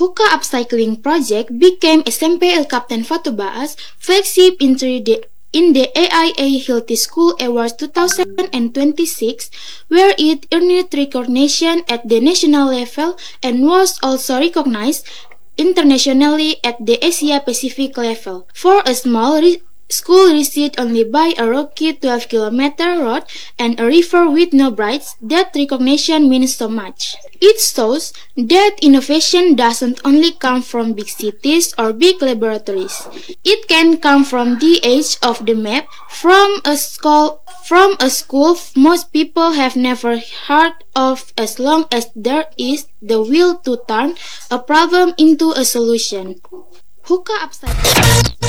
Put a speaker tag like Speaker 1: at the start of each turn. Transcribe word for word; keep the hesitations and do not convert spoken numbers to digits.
Speaker 1: Hookah Upcycling Project became S M P L Kapten Fatu Baas flagship entry the in the A I A Healthy School Awards two thousand twenty-six, where it earned recognition at the national level and was also recognized internationally at the Asia Pacific level. For a small re- school reached only by a rocky twelve kilometer road and a river with no bridges, that recognition means so much. It shows that innovation doesn't only come from big cities or big laboratories. It can come from the edge of the map, from a school, from a school most people have never heard of, as long as there is the will to turn a problem into a solution. Hookah Upcycling.